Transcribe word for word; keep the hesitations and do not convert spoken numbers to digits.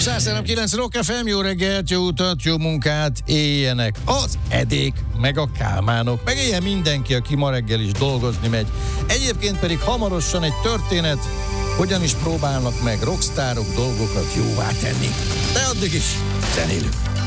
száz kilenc Rock ef em, jó reggelt, jó utat, jó munkát, éljenek az Edék, meg a Kálmánok, meg éljen mindenki, aki ma reggel is dolgozni megy. Egyébként pedig hamarosan egy történet, hogyan is próbálnak meg rockstárok dolgokat jóvá tenni. De addig is zenélünk.